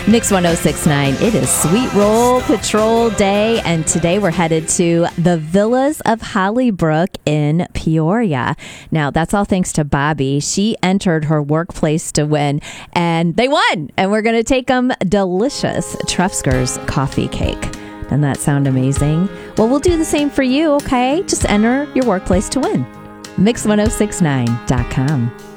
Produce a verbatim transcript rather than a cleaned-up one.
Mix one oh six point nine. It is Sweet Roll Patrol Day, and today we're headed to the Villas of Hollybrook in Peoria. Now, that's all thanks to Bobby. She entered her workplace to win, and they won. And we're going to take them delicious Trefsker's coffee cake. Doesn't that sound amazing? Well, we'll do the same for you, okay? Just enter your workplace to win. mix one oh six nine dot com.